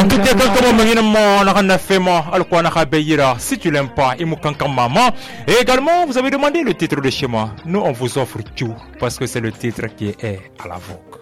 Si tu l'aimes pas, maman. Et également, vous avez demandé le titre de chez moi. Nous, on vous offre tout parce que c'est le titre qui est à la vogue.